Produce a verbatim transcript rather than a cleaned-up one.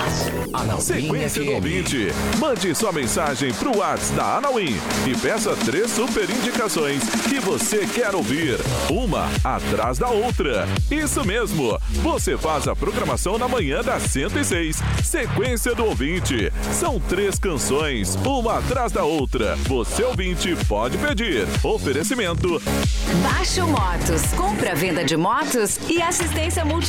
Anauim Sequência do F M. ouvinte. Mande sua mensagem pro WhatsApp da Anauim e peça três super indicações que você quer ouvir. Uma atrás da outra. Isso mesmo. Você faz a programação na manhã da cento e seis. Sequência do ouvinte. São três canções, uma atrás da outra. Você ouvinte pode pedir. Oferecimento. Baixo Motos. Compra, venda de motos e assistência multi